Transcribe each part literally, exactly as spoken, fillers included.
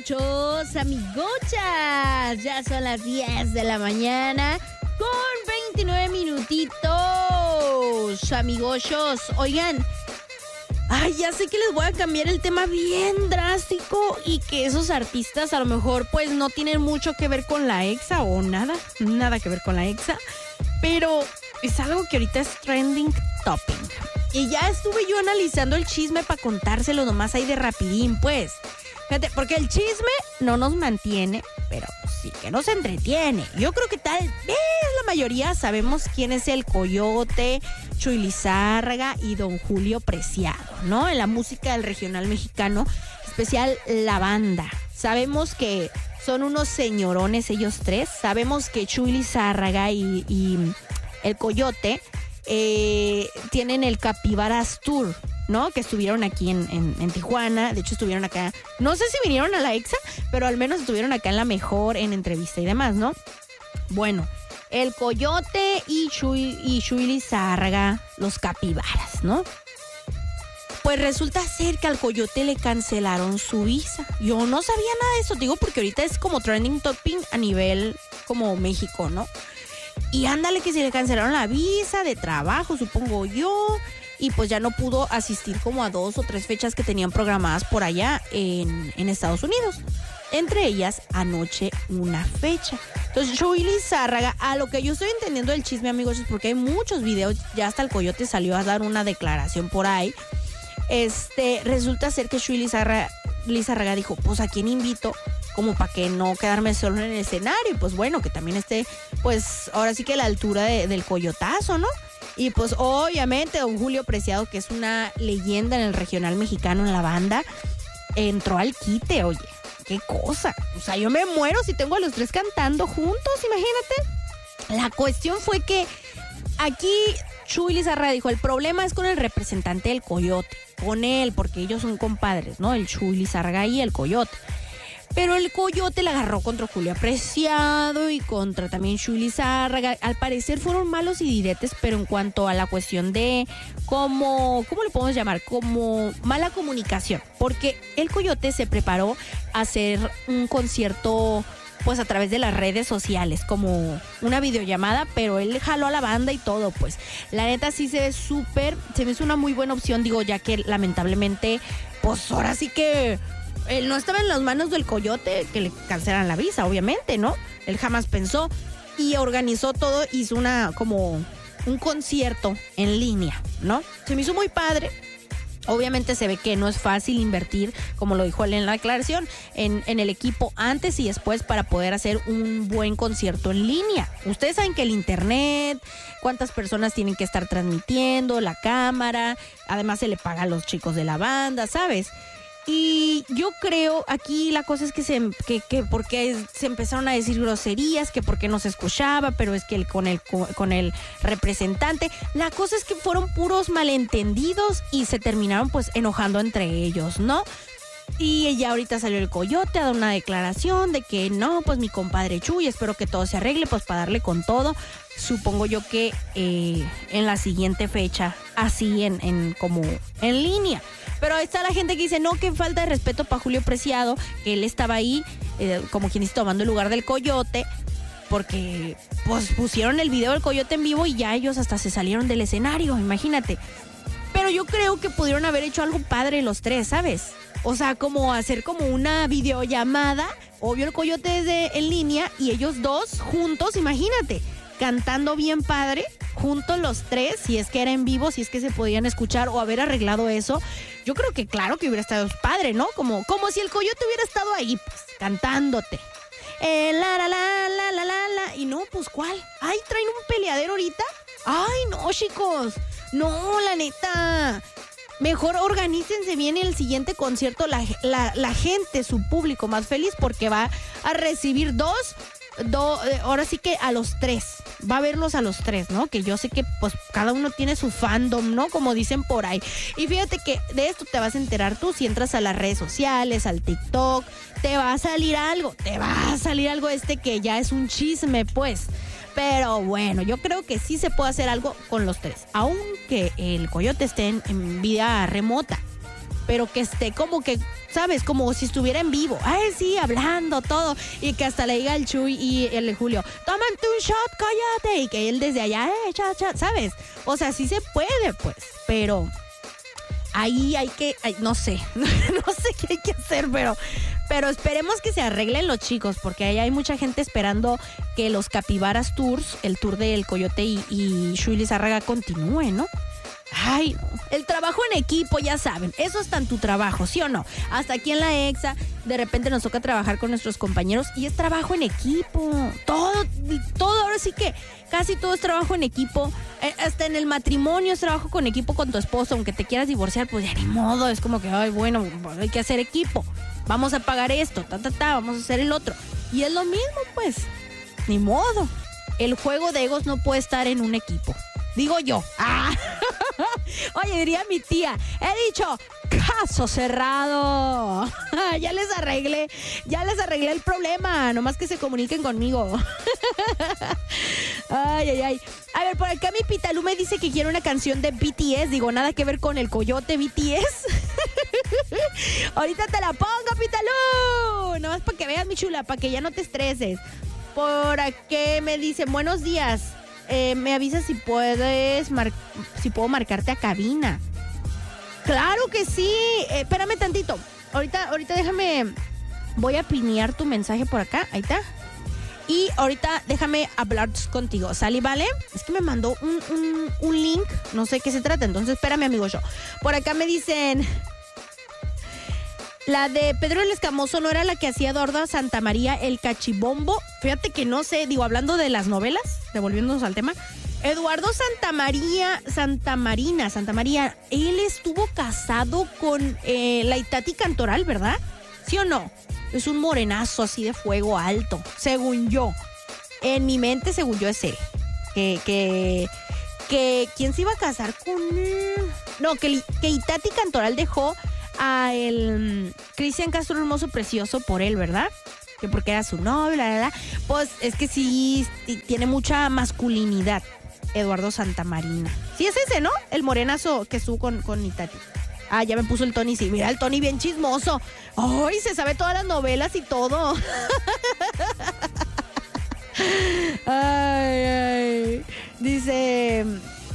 amigochos, amigochas. Ya son las diez de la mañana con veintinueve minutitos. Amigochos, oigan. Ay, ya sé que les voy a cambiar el tema bien drástico y que esos artistas a lo mejor pues no tienen mucho que ver con la exa o nada, nada que ver con la exa, pero es algo que ahorita es trending topic. Y ya estuve yo analizando el chisme para contárselo nomás ahí de rapidín, pues. Fíjate, porque el chisme no nos mantiene, pero sí que nos entretiene. Yo creo que tal vez la mayoría sabemos quién es el Coyote, Chuy Lizárraga y Don Julio Preciado, ¿no? En la música del regional mexicano, especial la banda. Sabemos que son unos señorones ellos tres. Sabemos que Chuy Lizárraga y, y el Coyote eh, tienen el Capibaras Tour, ¿no? Que estuvieron aquí en, en, en Tijuana. De hecho, estuvieron acá. No sé si vinieron a la exa, pero al menos estuvieron acá en La Mejor, en entrevista y demás, ¿no? Bueno, el Coyote y Chuy, y Chuy Lizárraga, los Capibaras, ¿no? Pues resulta ser que al Coyote le cancelaron su visa. Yo no sabía nada de eso, digo, porque ahorita es como trending topic a nivel como México, ¿no? Y ándale que se le cancelaron la visa de trabajo, supongo yo. Y pues ya no pudo asistir como a dos o tres fechas que tenían programadas por allá en, en Estados Unidos. Entre ellas, anoche una fecha. Entonces, Chuy Lizárraga, a lo que yo estoy entendiendo del chisme, amigos, es porque hay muchos videos, ya hasta el Coyote salió a dar una declaración por ahí. Este, resulta ser que Chuy Lizárraga, Lizárraga dijo, pues, ¿a quién invito? Como para que no quedarme solo en el escenario. Y pues bueno, que también esté, pues, ahora sí que a la altura de, del coyotazo, ¿no? Y pues obviamente don Julio Preciado, que es una leyenda en el regional mexicano en la banda, entró al quite, oye, qué cosa. O sea, yo me muero si tengo a los tres cantando juntos, imagínate. La cuestión fue que aquí Chuy Lizárraga dijo, el problema es con el representante del Coyote, con él, porque ellos son compadres, ¿no? El Chuy Lizárraga y el Coyote. Pero el Coyote la agarró contra Julio Preciado y contra también Chuy Lizárraga. Al parecer fueron malos y diretes, pero en cuanto a la cuestión de cómo, ¿cómo le podemos llamar? Como mala comunicación. Porque el Coyote se preparó a hacer un concierto pues a través de las redes sociales, como una videollamada, pero él jaló a la banda y todo, pues. La neta sí se ve súper, se me hizo una muy buena opción, digo, ya que lamentablemente, pues ahora sí que él no estaba en las manos del Coyote que le cancelaran la visa, obviamente, ¿no? Él jamás pensó y organizó todo, hizo una como un concierto en línea, ¿no? Se me hizo muy padre. Obviamente se ve que no es fácil invertir, como lo dijo él en la declaración, en, en el equipo antes y después para poder hacer un buen concierto en línea. Ustedes saben que el internet, cuántas personas tienen que estar transmitiendo, la cámara, además se le paga a los chicos de la banda, ¿sabes? Y yo creo, aquí la cosa es que se que, que porque se empezaron a decir groserías, que porque no se escuchaba, pero es que el, con, el, con el representante, la cosa es que fueron puros malentendidos y se terminaron pues enojando entre ellos, ¿no? Y ya ahorita salió el Coyote a dar una declaración de que no, pues mi compadre Chuy, espero que todo se arregle, pues para darle con todo. Supongo yo que eh, en la siguiente fecha, así en, en como en línea. Pero ahí está la gente que dice, no, que falta de respeto para Julio Preciado, que él estaba ahí, eh, como quien dice, tomando el lugar del Coyote, porque pues pusieron el video del Coyote en vivo y ya ellos hasta se salieron del escenario, imagínate. Pero yo creo que pudieron haber hecho algo padre los tres, ¿sabes? O sea, como hacer como una videollamada, obvio el Coyote desde en línea y ellos dos juntos, imagínate, cantando bien padre, juntos los tres, si es que era en vivo, si es que se podían escuchar o haber arreglado eso. Yo creo que claro que hubiera estado padre, ¿no? Como, como si el Coyote hubiera estado ahí, pues, cantándote. Eh, la, la, la, la, la, la, la. Y no, pues, ¿cuál? Ay, ¿traen un peleadero ahorita? Ay, no, chicos. No, la neta. Mejor organícense bien el siguiente concierto. La, la, la gente, su público más feliz, porque va a recibir dos, do, ahora sí que a los tres. Va a verlos a los tres, ¿no? Que yo sé que pues cada uno tiene su fandom, ¿no? Como dicen por ahí. Y fíjate que de esto te vas a enterar tú si entras a las redes sociales, al TikTok. Te va a salir algo, te va a salir algo este que ya es un chisme, pues. Pero bueno, yo creo que sí se puede hacer algo con los tres. Aunque el Coyote esté en, en vida remota. Pero que esté como que ¿sabes? Como si estuviera en vivo. Ay, sí, hablando, todo. Y que hasta le diga el Chuy y el de Julio, tómate un shot, cállate. Y que él desde allá, eh, chat, chat, ¿sabes? O sea, sí se puede, pues. Pero ahí hay que, ay, no sé, no sé qué hay que hacer, pero, pero esperemos que se arreglen los chicos, porque ahí hay mucha gente esperando que los Capibaras Tours, el tour del Coyote y, y Chuy Lizárraga continúe, ¿no? Ay, el trabajo en equipo, ya saben, eso está en tu trabajo, ¿sí o no? Hasta aquí en la EXA, de repente nos toca trabajar con nuestros compañeros y es trabajo en equipo. Todo, todo, ahora sí que casi todo es trabajo en equipo. Eh, hasta en el matrimonio es trabajo con equipo con tu esposo, aunque te quieras divorciar, pues ya ni modo, es como que, ay, bueno, hay que hacer equipo. Vamos a pagar esto, ta, ta, ta, vamos a hacer el otro. Y es lo mismo, pues, ni modo. El juego de egos no puede estar en un equipo. Digo yo. Ah. Oye, diría mi tía, he dicho, caso cerrado. Ya les arreglé, ya les arreglé el problema, nomás que se comuniquen conmigo. Ay, ay, ay. A ver, por acá mi Pitalú me dice que quiere una canción de B T S. Digo, nada que ver con el Coyote B T S. Ahorita te la pongo, Pitalú. Nomás para que veas, mi chula, para que ya no te estreses. Por aquí me dicen, buenos días. Eh, me avisas si puedes, mar- si puedo marcarte a cabina. Claro que sí. Eh, espérame tantito. Ahorita, ahorita déjame, voy a pinear tu mensaje por acá. Ahí está. Y ahorita déjame hablar contigo. ¿Sale, vale? Es que me mandó un, un, un link. No sé qué se trata. Entonces, espérame, amigo yo. Por acá me dicen... La de Pedro el Escamoso no era la que hacía Eduardo Santamaría, el cachibombo. Fíjate que no sé, digo, hablando de las novelas, devolviéndonos al tema. Eduardo Santamaría, Santamarina, Santamaría, él estuvo casado con eh, la Itati Cantoral, ¿verdad? ¿Sí o no? Es un morenazo así de fuego alto, según yo. En mi mente, según yo, es él. Que, que, que, ¿quién se iba a casar con él? No, que, que Itati Cantoral dejó a el Cristian Castro Hermoso Precioso por él, ¿verdad? Que porque era su novio, la verdad. Pues es que sí, tiene mucha masculinidad, Eduardo Santamarina. Sí es ese, ¿no? El morenazo que estuvo con, con Itati. Ah, ya me puso el Tony, sí. Mira, el Tony bien chismoso. ¡Ay, se sabe todas las novelas y todo! Ay, ay. Dice...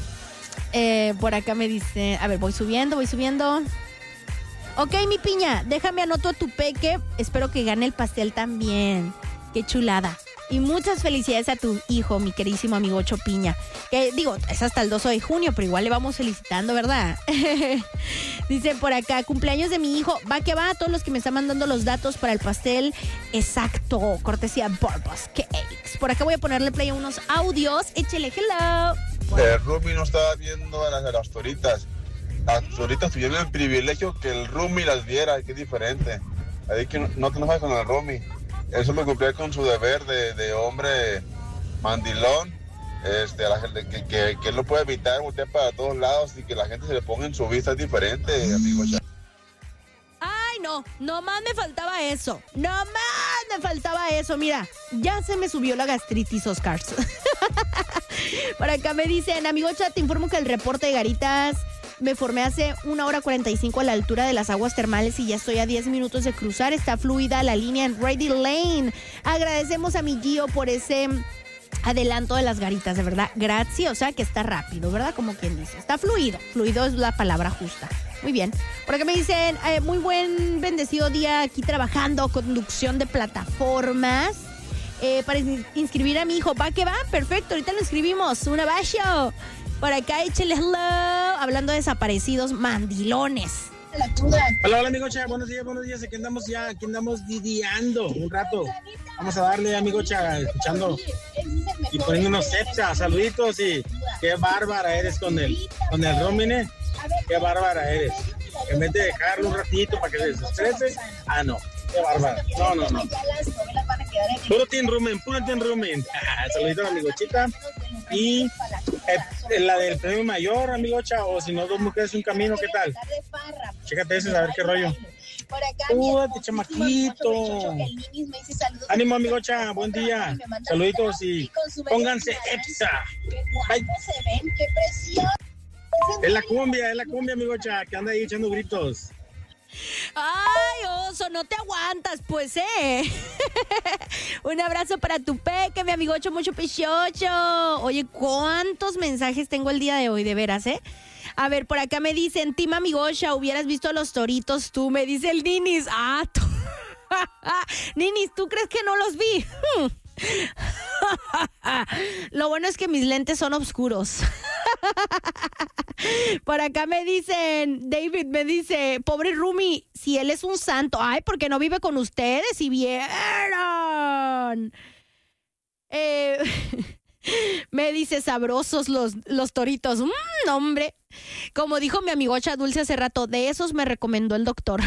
Eh, por acá me dice... A ver, voy subiendo, voy subiendo... Ok, mi piña, déjame anoto a tu peque. Espero que gane el pastel también. Qué chulada. Y muchas felicidades a tu hijo, mi queridísimo amigo Ocho Piña. Que digo, es hasta el doce de junio, pero igual le vamos felicitando, ¿verdad? Dice por acá, cumpleaños de mi hijo. Va que va, a todos los que me están mandando los datos para el pastel. Exacto, cortesía Barbas Cakes. Por acá voy a ponerle play a unos audios. Échele hello. El Rumi no estaba viendo a las, a las toritas. Las toritas tuvieron el privilegio que el Rumi las viera, que es diferente. Así que no, no te enojes con el Rumi. Eso lo cumplía con su deber de, de hombre mandilón. Este, a la gente, que, que, que él no puede evitar voltear para todos lados y que la gente se le ponga en su vista. Es diferente, amigo. Ay, no, nomás me faltaba eso. Nomás me faltaba eso. Mira, ya se me subió la gastritis, Oscars. Por acá me dicen, amigo chat, te informo que el reporte de Garitas... Me formé hace una hora cuarenta y cinco a la altura de las aguas termales y ya estoy a diez minutos de cruzar. Está fluida la línea en Ready Lane. Agradecemos a mi Gio por ese adelanto de las Garitas, de verdad. Gracias, o sea que está rápido, ¿verdad? Como quien dice. Está fluido. Fluido es la palabra justa. Muy bien. Por acá me dicen, eh, muy buen, bendecido día aquí trabajando, conducción de plataformas. Eh, para inscribir a mi hijo. Va que va, perfecto. Ahorita lo inscribimos. Un abrazo. Por acá, échale hello. Hablando de desaparecidos mandilones. Hola, hola, amigo Cha. Buenos días, buenos días. Aquí andamos ya, aquí andamos didiando un rato. Vamos a darle, amigo Cha, escuchando y poniéndonos sepsa. Saluditos y qué bárbara eres con el, con el Romine. Qué bárbara eres. En vez de dejarlo un ratito para que se desestrese. Ah, no. Qué bárbara. No, no, no. Puro Team Rumen, puro Team Rumen. Saluditos, amigo Chita. Y eh, la del premio mayor, amigo Cha, o si no, dos mujeres un camino, ¿qué tal? Chécate ese, a ver qué rollo. ¡Údate, chamaquito! Ánimo, amigo Cha, buen día. Saluditos y pónganse EPSA. Bye. Es la cumbia, es la cumbia, amigo Cha, que anda ahí echando gritos. Ay, oso, no te aguantas, pues, ¿eh? Un abrazo para tu peque, mi amigocho, mucho pichocho. Oye, ¿cuántos mensajes tengo el día de hoy, de veras, eh? A ver, por acá me dicen, Team Amigocha, hubieras visto a los toritos tú, me dice el Ninis. Ah, tú. Ninis, ¿tú crees que no los vi? Lo bueno es que mis lentes son oscuros. Por acá me dicen, David me dice, pobre Rumi, si él es un santo, ay, porque no vive con ustedes, si vieron. Eh, me dice, sabrosos los, los toritos. Mm, hombre, como dijo mi amigocha Dulce hace rato, de esos me recomendó el doctor.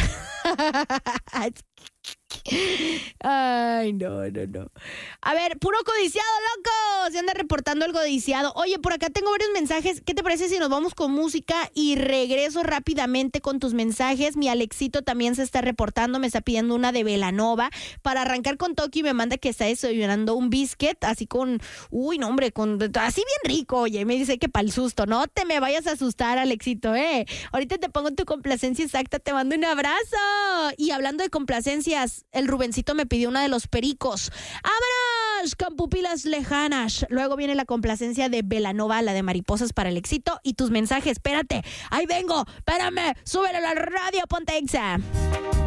Ay, no, no, no. A ver, puro codiciado, loco. Se anda reportando el codiciado. Oye, por acá tengo varios mensajes. ¿Qué te parece si nos vamos con música y regreso rápidamente con tus mensajes? Mi Alexito también se está reportando. Me está pidiendo una de Belanova. Para arrancar con Toki me manda que está desayunando un biscuit así con... Uy, no, hombre, con así bien rico. Oye, me dice que pa'l susto. No te me vayas a asustar, Alexito, eh. Ahorita te pongo tu complacencia exacta. Te mando un abrazo. Y hablando de complacencias, el Rubencito me pidió una de los Pericos. ¡Vámonos! Con pupilas lejanas. Luego viene la complacencia de Belanova, la de Mariposas para el éxito. Y tus mensajes, espérate. Ahí vengo. Espérame. Súbele a la radio, ponte Exa.